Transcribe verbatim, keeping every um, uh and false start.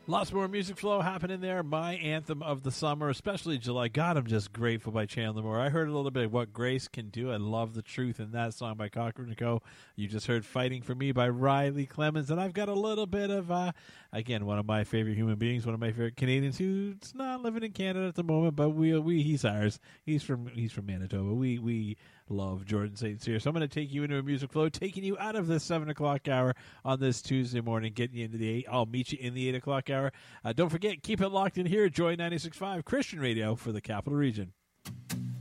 Lots more music flow happening there. My anthem of the summer, especially July. God, I'm just grateful by Chandler Moore. I heard a little bit of What Grace Can Do. I love the truth in that song by Cochran and Co. You just heard Fighting for Me by Riley Clemens. And I've got a little bit of, uh, again, one of my favorite human beings, one of my favorite Canadians who's not living in Canada at the moment, but we, we he's ours. He's from he's from Manitoba. We we love Jordan Saint Cyr. So I'm going to take you into a music flow, taking you out of this seven o'clock hour on this Tuesday morning, getting you into the eight. I'll meet you in the eight o'clock hour. Uh, don't forget, keep it locked in here. Joy ninety-six point five Christian Radio for the Capital Region.